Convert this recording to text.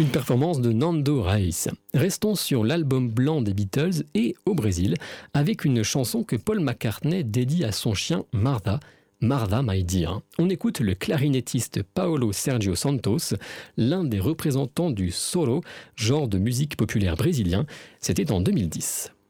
Une performance de Nando Reis. Restons sur l'album blanc des Beatles et au Brésil, avec une chanson que Paul McCartney dédie à son chien Martha, Martha My Dear. On écoute le clarinettiste Paulo Sergio Santos, l'un des représentants du solo, genre de musique populaire brésilien. C'était en 2010.